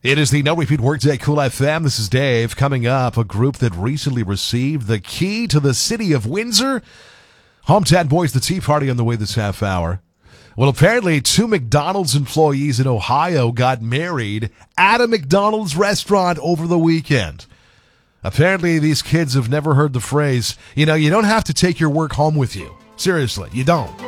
It is the No Repeat Workday Cool FM. This is Dave. Coming up, a group that recently received the key to the city of Windsor. Hometown Boys, the Tea Party on the way this half hour. Well, apparently 2 McDonald's employees in Ohio got married at a McDonald's restaurant over the weekend. Apparently these kids have never heard the phrase, you don't have to take your work home with you. Seriously, you don't.